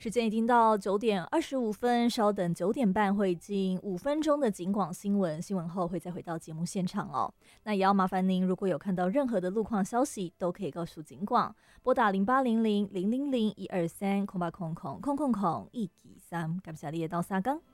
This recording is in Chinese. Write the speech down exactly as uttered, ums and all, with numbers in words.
时间已经到九点二十五分，稍等九点半会进五分钟的警广新闻，新闻后会再回到节目现场哦。那也要麻烦您，如果有看到任何的路况消息，都可以告诉警广，拨打零八零零零零零一二三空八空空空空空一几三，感谢你的到沙冈。